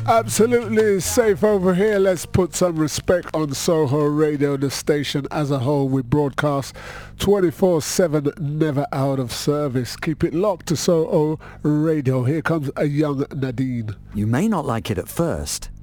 Absolutely safe over here. Let's put some respect on Soho Radio, the station as a whole. We broadcast 24/7, never out of service. Keep it locked to Soho Radio. Here comes a young Nadine. You may not like it at first,